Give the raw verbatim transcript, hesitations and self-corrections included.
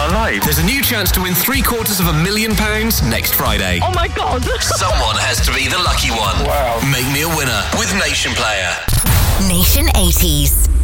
my life. There's a new chance to win three quarters of a million pounds next Friday. Oh my God. Someone has to be the lucky one. Wow. Make me a winner with Nation Player. Nation eighties.